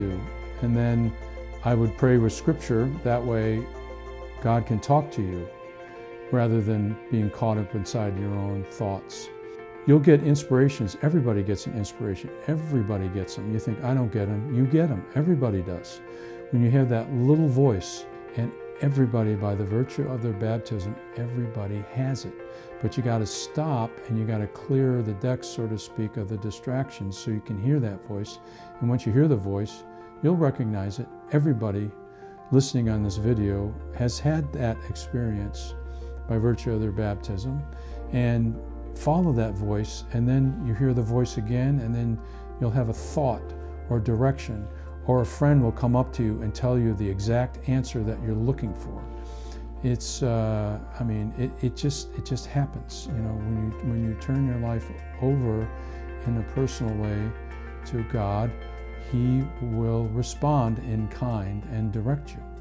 do. And then I would pray with Scripture. That way God can talk to you rather than being caught up inside your own thoughts. You'll get inspirations. Everybody gets an inspiration. Everybody gets them. You think, I don't get them. You get them. Everybody does. When you hear that little voice, and everybody, by the virtue of their baptism, everybody has it. But you got to stop and you got to clear the deck, so to speak, of the distractions so you can hear that voice. And once you hear the voice, you'll recognize it. Everybody listening on this video has had that experience by virtue of their baptism. And follow that voice, and then you hear the voice again, and then you'll have a thought or direction, or a friend will come up to you and tell you the exact answer that you're looking for. It's, I mean, it just happens. You know, when you turn your life over in a personal way to God, He will respond in kind and direct you.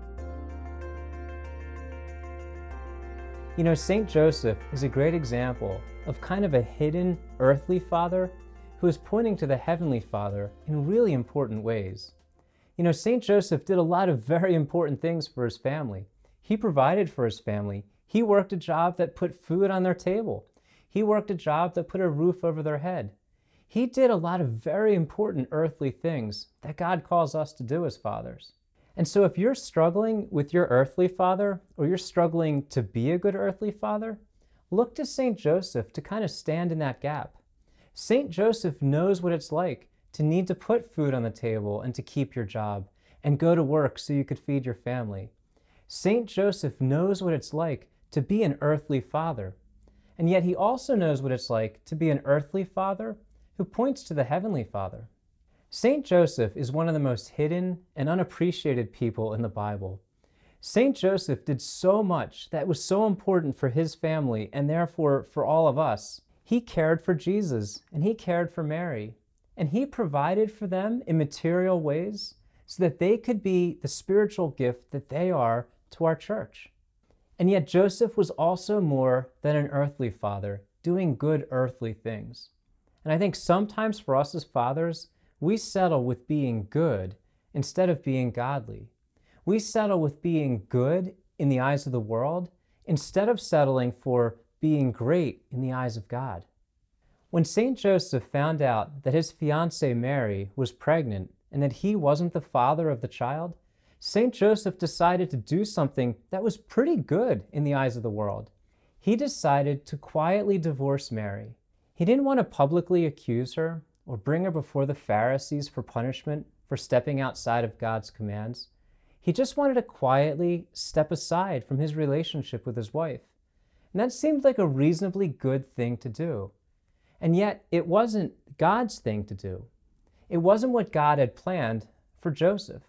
You know, St. Joseph is a great example of kind of a hidden earthly father who is pointing to the Heavenly Father in really important ways. You know, St. Joseph did a lot of very important things for his family. He provided for his family. He worked a job that put food on their table. He worked a job that put a roof over their head. He did a lot of very important earthly things that God calls us to do as fathers. And so if you're struggling with your earthly father, or you're struggling to be a good earthly father, look to St. Joseph to kind of stand in that gap. St. Joseph knows what it's like to need to put food on the table and to keep your job and go to work so you could feed your family. St. Joseph knows what it's like to be an earthly father, and yet he also knows what it's like to be an earthly father who points to the Heavenly Father. St. Joseph is one of the most hidden and unappreciated people in the Bible. St. Joseph did so much that was so important for his family and therefore for all of us. He cared for Jesus and he cared for Mary, and he provided for them in material ways so that they could be the spiritual gift that they are to our church. And yet Joseph was also more than an earthly father, doing good earthly things. And I think sometimes for us as fathers, we settle with being good instead of being godly. We settle with being good in the eyes of the world instead of settling for being great in the eyes of God. When St. Joseph found out that his fiancée Mary was pregnant and that he wasn't the father of the child, St. Joseph decided to do something that was pretty good in the eyes of the world. He decided to quietly divorce Mary. He didn't want to publicly accuse her or bring her before the Pharisees for punishment for stepping outside of God's commands. He just wanted to quietly step aside from his relationship with his wife. And that seemed like a reasonably good thing to do. And yet, it wasn't God's thing to do. It wasn't what God had planned for Joseph.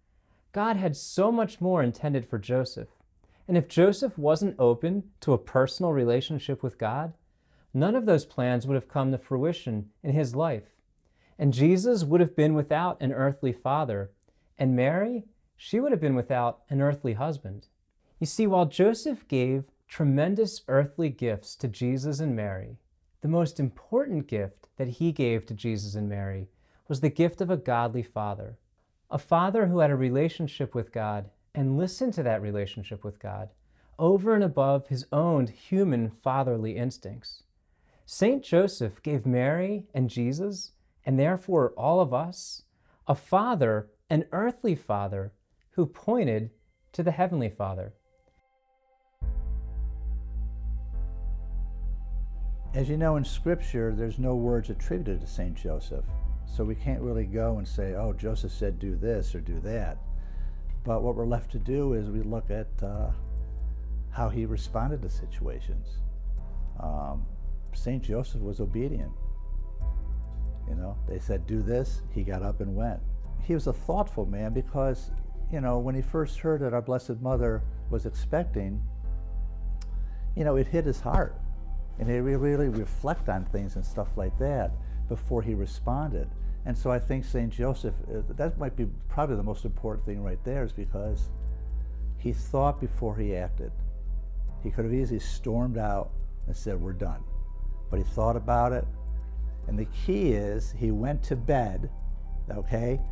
God had so much more intended for Joseph. And if Joseph wasn't open to a personal relationship with God, none of those plans would have come to fruition in his life. And Jesus would have been without an earthly father, and Mary, she would have been without an earthly husband. You see, while Joseph gave tremendous earthly gifts to Jesus and Mary, the most important gift that he gave to Jesus and Mary was the gift of a godly father. A father who had a relationship with God and listened to that relationship with God over and above his own human fatherly instincts. St. Joseph gave Mary and Jesus, and therefore all of us, a father, an earthly father, who pointed to the Heavenly Father. As you know, in Scripture, there's no words attributed to St. Joseph. So we can't really go and say, oh, Joseph said do this or do that. But what we're left to do is we look at how he responded to situations. St. Joseph was obedient. You know, they said, do this, he got up and went. He was a thoughtful man because, you know, when he first heard that our Blessed Mother was expecting, you know, it hit his heart. And he really reflect on things and stuff like that before he responded. And so I think St. Joseph, that might be probably the most important thing right there, is because he thought before he acted. He could have easily stormed out and said, we're done. But he thought about it. And the key is he went to bed, okay,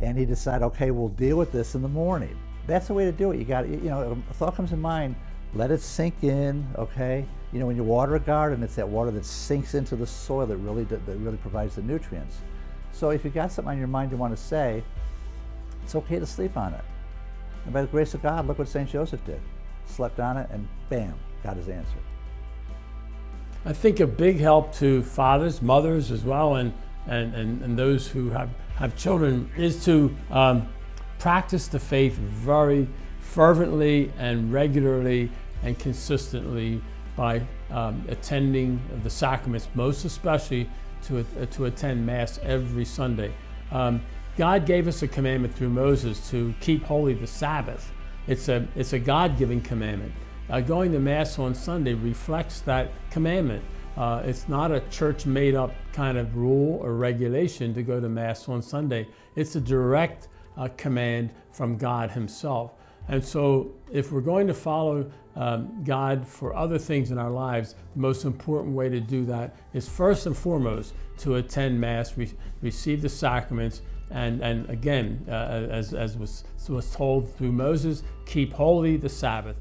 and he decided, okay, we'll deal with this in the morning. That's the way to do it. You got, you know, a thought comes in mind, let it sink in, okay? You know, when you water a garden, it's that water that sinks into the soil that really provides the nutrients. So if you got something on your mind you want to say, it's okay to sleep on it. And by the grace of God, look what St. Joseph did. Slept on it and bam, got his answer. I think a big help to fathers, mothers as well, and those who have children is to practice the faith very fervently and regularly and consistently by attending the sacraments, most especially to attend Mass every Sunday. God gave us a commandment through Moses to keep holy the Sabbath. It's a God-given commandment. Going to Mass on Sunday reflects that commandment. It's not a church made-up kind of rule or regulation to go to Mass on Sunday. It's a direct command from God Himself. And so if we're going to follow God for other things in our lives, the most important way to do that is first and foremost to attend Mass, receive the sacraments, and again, as was told through Moses, keep holy the Sabbath.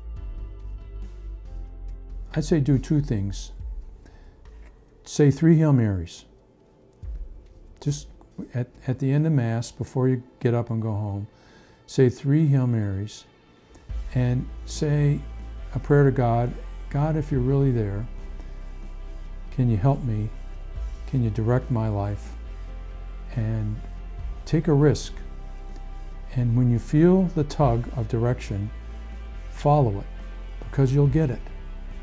I'd say do two things. Say 3 Hail Marys. Just at the end of Mass, before you get up and go home, say 3 Hail Marys and say a prayer to God. God, if you're really there, can you help me? Can you direct my life? And take a risk. And when you feel the tug of direction, follow it, because you'll get it.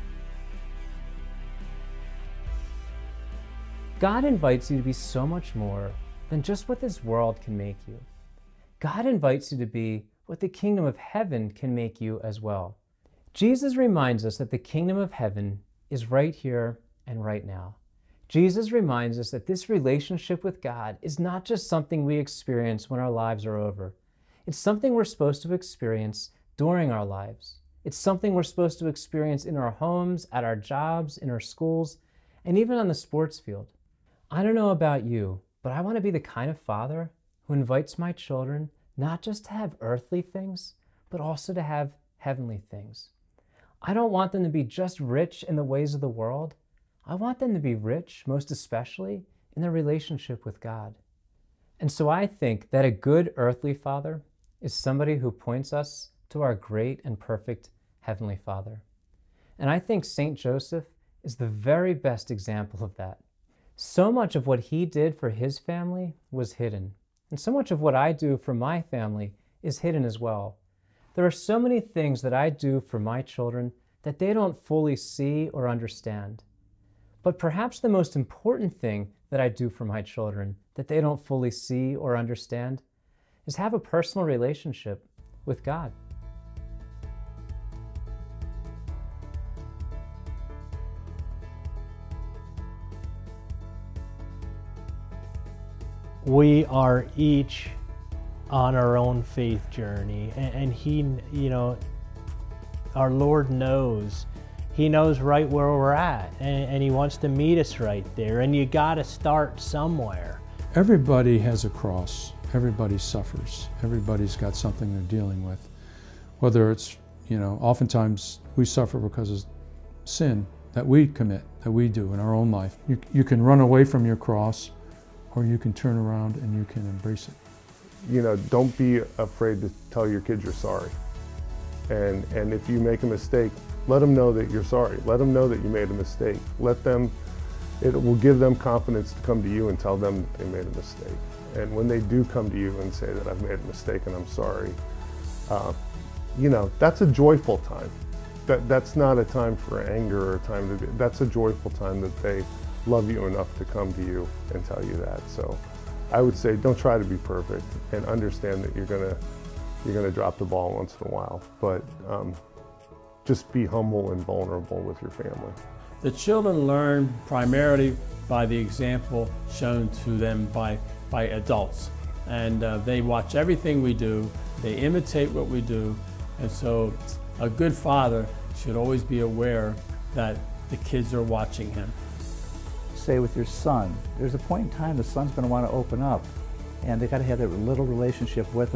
God invites you to be so much more than just what this world can make you. God invites you to be what the kingdom of heaven can make you as well. Jesus reminds us that the kingdom of heaven is right here and right now. Jesus reminds us that this relationship with God is not just something we experience when our lives are over. It's something we're supposed to experience during our lives. It's something we're supposed to experience in our homes, at our jobs, in our schools, and even on the sports field. I don't know about you, but I want to be the kind of father who invites my children not just to have earthly things, but also to have heavenly things. I don't want them to be just rich in the ways of the world. I want them to be rich, most especially, in their relationship with God. And so I think that a good earthly father is somebody who points us to our great and perfect Heavenly Father. And I think St. Joseph is the very best example of that. So much of what he did for his family was hidden. And so much of what I do for my family is hidden as well. There are so many things that I do for my children that they don't fully see or understand. But perhaps the most important thing that I do for my children that they don't fully see or understand is have a personal relationship with God. We are each on our own faith journey, and He, you know, our Lord knows. He knows right where we're at, and He wants to meet us right there, and you got to start somewhere. Everybody has a cross. Everybody suffers. Everybody's got something they're dealing with. Whether it's, you know, oftentimes we suffer because of sin that we commit, that we do in our own life. You can run away from your cross, or you can turn around and you can embrace it. You know, don't be afraid to tell your kids you're sorry. And if you make a mistake, let them know that you're sorry. Let them know that you made a mistake. It will give them confidence to come to you and tell them that they made a mistake. And when they do come to you and say that I've made a mistake and I'm sorry, you know, that's a joyful time. That's not a time for anger or a time to be, that's a joyful time that they love you enough to come to you and tell you that. So I would say don't try to be perfect, and understand that you're gonna drop the ball once in a while, but just be humble and vulnerable with your family. The children learn primarily by the example shown to them by adults, and they watch everything we do, they imitate what we do, and so a good father should always be aware that the kids are watching him. Say with your son, there's a point in time the son's going to want to open up, and they got to have that little relationship with them.